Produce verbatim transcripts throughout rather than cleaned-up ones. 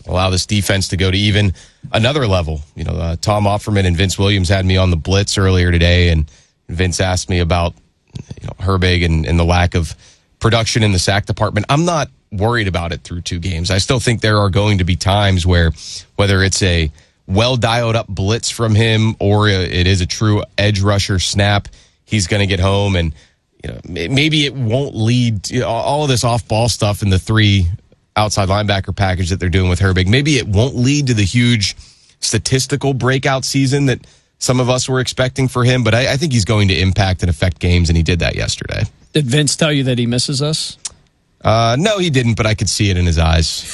allow this defense to go to even another level. You know, uh, Tom Offerman and Vince Williams had me on the Blitz earlier today, and Vince asked me about you know, Herbig and, and the lack of production in the sack department. I'm not worried about it through two games. I still think there are going to be times where, whether it's a well-dialed up blitz from him or it is a true edge rusher snap, he's going to get home, and you know maybe it won't lead to, you know, all of this off-ball stuff in the three outside linebacker package that they're doing with Herbig. Maybe it won't lead to the huge statistical breakout season that some of us were expecting for him, but I, I think he's going to impact and affect games, and he did that yesterday. Did Vince tell you that he misses us? Uh, no, he didn't, but I could see it in his eyes.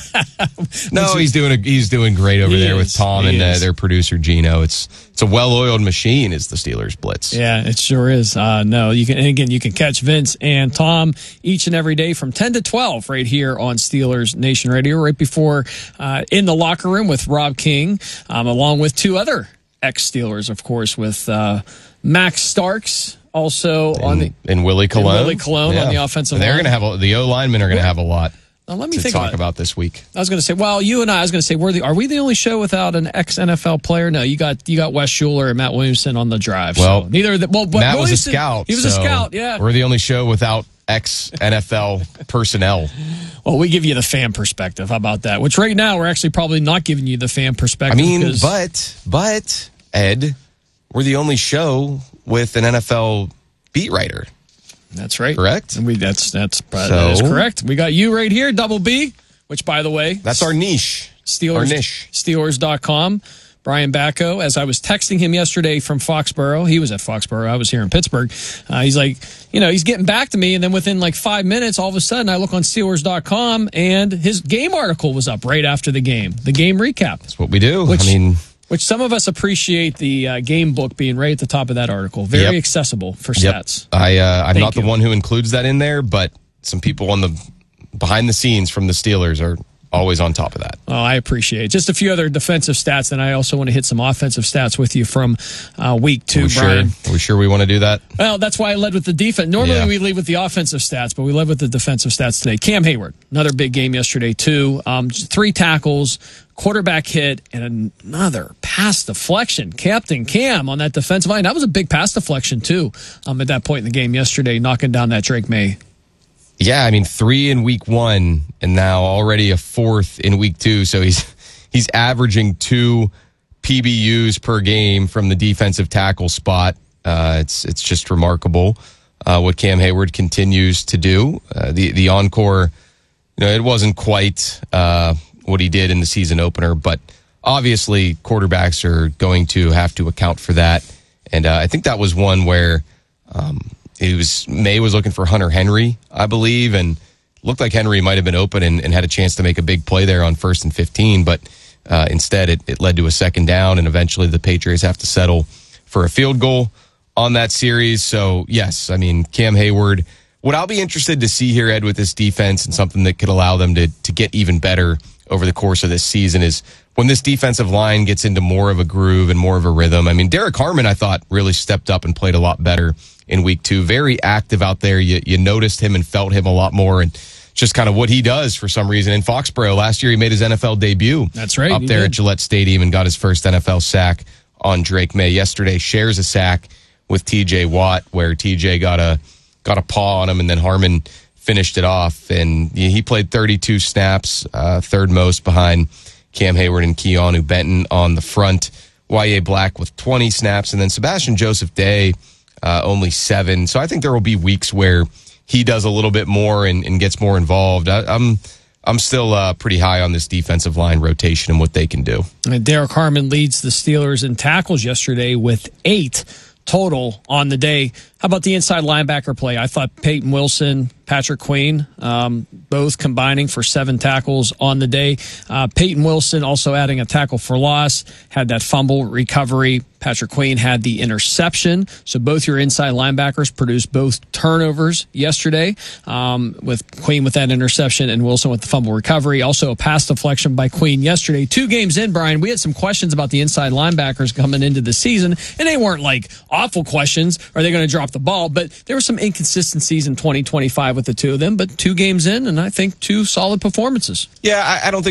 no, he's doing a, he's doing great over there is, with Tom and uh, their producer Gino. It's it's a well-oiled machine, is the Steelers Blitz. Yeah, it sure is. Uh, no, you can and again you can catch Vince and Tom each and every day from ten to twelve right here on Steelers Nation Radio, right before uh, In the Locker Room with Rob King, um, along with two other ex-Steelers, of course, with uh, Max Starks. Also and, on the and Willie Colon, and Willie Colon yeah. on the offensive and they're line. They're going to have a, the O linemen are going to have a lot. Now, let me to think talk about, about this week. I was going to say, well, you and I, I was going to say, we're the, are we the only show without an ex-N F L player? No, you got you got Wes Schuler and Matt Williamson on the drive. Well, so neither of the, well, Matt Williamson, was a scout. He was so a scout. Yeah, we're the only show without ex-N F L personnel. Well, we give you the fan perspective. How about that? Which right now we're actually probably not giving you the fan perspective. I mean, because, but but Ed, we're the only show with an N F L beat writer. That's right. Correct? And we that's that's so, that is correct. We got you right here, Double B, which by the way, that's our niche. Steelers our niche. Steelers dot com. Brian Bacco, as I was texting him yesterday from Foxborough, he was at Foxborough, I was here in Pittsburgh. Uh, he's like, you know, he's getting back to me, and then within like five minutes, all of a sudden, I look on Steelers dot com, and his game article was up right after the game, the game recap. That's what we do. Which, I mean, which some of us appreciate the uh, game book being right at the top of that article. Very yep. accessible for yep. stats. I, uh, I'm Thank not you. the one who includes that in there, but some people on the behind the scenes from the Steelers are always on top of that. Oh, I appreciate it. Just a few other defensive stats, and I also want to hit some offensive stats with you from uh, week two, are we Brian. Sure? Are we sure we want to do that? Well, that's why I led with the defense. Normally yeah. we lead with the offensive stats, but we led with the defensive stats today. Cam Hayward, another big game yesterday, too. Um, three tackles, quarterback hit, and another pass deflection. Captain Cam on that defensive line. That was a big pass deflection, too, um, at that point in the game yesterday, knocking down that Drake May. Yeah, I mean, three in week one, and now already a fourth in week two. So he's he's averaging two P B Us per game from the defensive tackle spot. Uh, it's it's just remarkable uh, what Cam Hayward continues to do. Uh, the the encore, you know, it wasn't quite uh, what he did in the season opener, but obviously quarterbacks are going to have to account for that. And uh, I think that was one where. Um, It was May was looking for Hunter Henry, I believe, and looked like Henry might have been open and, and had a chance to make a big play there on first and fifteen, but uh, instead it, it led to a second down, and eventually the Patriots have to settle for a field goal on that series. So, yes, I mean, Cam Hayward, what I'll be interested to see here, Ed, with this defense and something that could allow them to, to get even better over the course of this season is when this defensive line gets into more of a groove and more of a rhythm. I mean, Derek Harmon, I thought, really stepped up and played a lot better in week two. Very active out there. You, you noticed him and felt him a lot more, and just kind of what he does for some reason. In Foxborough, last year he made his N F L debut. That's right. Up there did. at Gillette Stadium and got his first N F L sack on Drake May. Yesterday shares a sack with T J Watt, where T J got a got a paw on him, and then Harmon finished it off. And he played thirty-two snaps, uh, third most behind Cam Hayward and Keanu Benton on the front. Y A Black with twenty snaps, and then Sebastian Joseph Day uh, only seven. So I think there will be weeks where he does a little bit more and, and gets more involved. I, I'm I'm still uh, pretty high on this defensive line rotation and what they can do. And Derek Harmon leads the Steelers in tackles yesterday with eight total on the day. How about the inside linebacker play? I thought Peyton Wilson, Patrick Queen, um, both combining for seven tackles on the day. Uh, Peyton Wilson also adding a tackle for loss, had that fumble recovery. Patrick Queen had the interception. So both your inside linebackers produced both turnovers yesterday, um, with Queen with that interception and Wilson with the fumble recovery. Also a pass deflection by Queen yesterday. Two games in, Brian, we had some questions about the inside linebackers coming into the season, and they weren't like awful questions. Are they going to drop the ball? But there were some inconsistencies in twenty twenty-five with the two of them, but two games in, and I think two solid performances. Yeah, I, I don't think